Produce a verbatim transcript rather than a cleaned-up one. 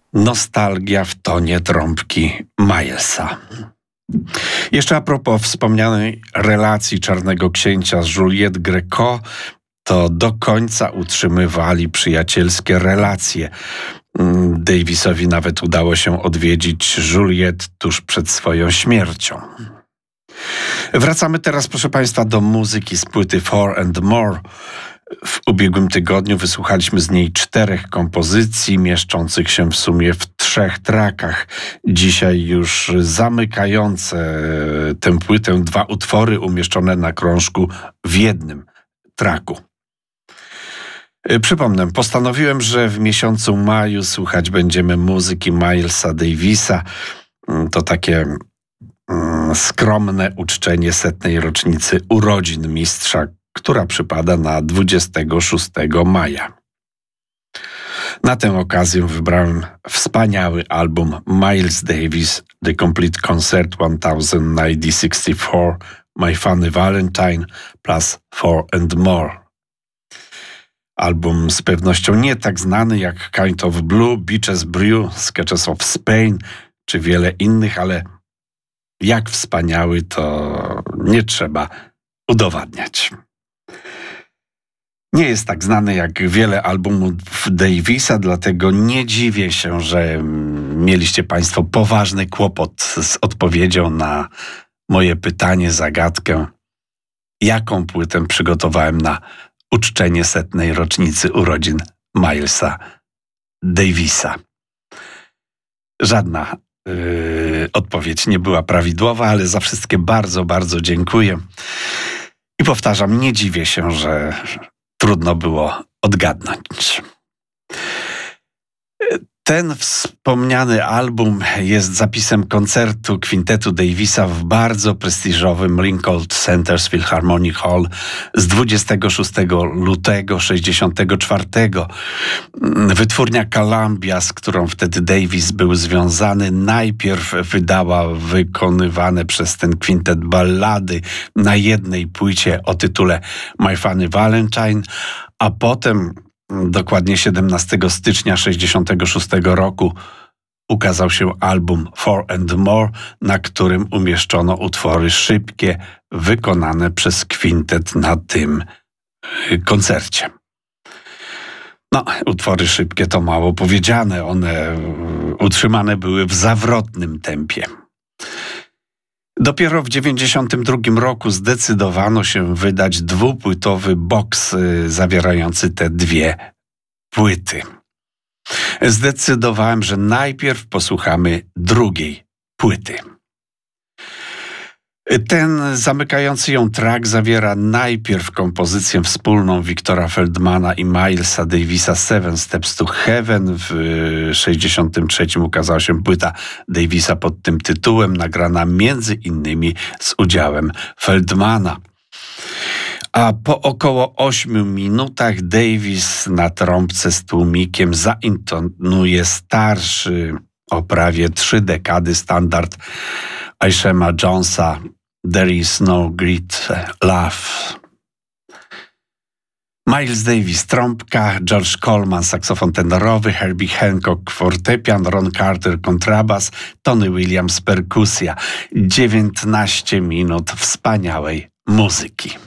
Nostalgia w tonie trąbki Milesa. Jeszcze a propos wspomnianej relacji Czarnego Księcia z Juliette Gréco, to do końca utrzymywali przyjacielskie relacje. Davisowi nawet udało się odwiedzić Juliette tuż przed swoją śmiercią. Wracamy teraz, proszę Państwa, do muzyki z płyty Four and More. W ubiegłym tygodniu wysłuchaliśmy z niej czterech kompozycji, mieszczących się w sumie w trzech trakach. Dzisiaj już zamykające tę płytę dwa utwory umieszczone na krążku w jednym traku. Przypomnę, postanowiłem, że w miesiącu maju słuchać będziemy muzyki Milesa Davisa. To takie mm, skromne uczczenie setnej rocznicy urodzin mistrza, która przypada na dwudziestego szóstego maja. Na tę okazję wybrałem wspaniały album Miles Davis The Complete Concert tysiąc dziewięćset sześćdziesiąt cztery My Funny Valentine plus Four and More. Album z pewnością nie tak znany jak Kind of Blue, Beaches Brew, Sketches of Spain czy wiele innych, ale jak wspaniały, to nie trzeba udowadniać. Nie jest tak znany jak wiele albumów Davisa, dlatego nie dziwię się, że mieliście Państwo poważny kłopot z odpowiedzią na moje pytanie, zagadkę, jaką płytę przygotowałem na uczczenie setnej rocznicy urodzin Milesa Davisa. Żadna yy, odpowiedź nie była prawidłowa, ale za wszystkie bardzo, bardzo dziękuję. I powtarzam, nie dziwię się, że trudno było odgadnąć. Ten wspomniany album jest zapisem koncertu kwintetu Davisa w bardzo prestiżowym Lincoln Center Philharmonic Hall z dwudziestego szóstego lutego sześćdziesiątego czwartego. Wytwórnia Columbia, z którą wtedy Davis był związany, najpierw wydała wykonywane przez ten kwintet ballady na jednej płycie o tytule My Funny Valentine, a potem dokładnie siedemnastego stycznia sześćdziesiątego szóstego roku ukazał się album Four and More, na którym umieszczono utwory szybkie wykonane przez kwintet na tym koncercie. No, utwory szybkie to mało powiedziane, one utrzymane były w zawrotnym tempie. Dopiero w dziewięćdziesiątym drugim roku zdecydowano się wydać dwupłytowy boks zawierający te dwie płyty. Zdecydowałem, że najpierw posłuchamy drugiej płyty. Ten zamykający ją track zawiera najpierw kompozycję wspólną Wiktora Feldmana i Milesa Davisa Seven Steps to Heaven. W sześćdziesiątym trzecim ukazała się płyta Davisa pod tym tytułem, nagrana między innymi z udziałem Feldmana. A po około ośmiu minutach Davis na trąbce z tłumikiem zaintonuje starszy o prawie trzy dekady standard Ishama Jonesa There is no great love. Miles Davis trąbka, George Coleman saksofon tenorowy, Herbie Hancock fortepian, Ron Carter kontrabas, Tony Williams perkusja. dziewiętnaście minut wspaniałej muzyki.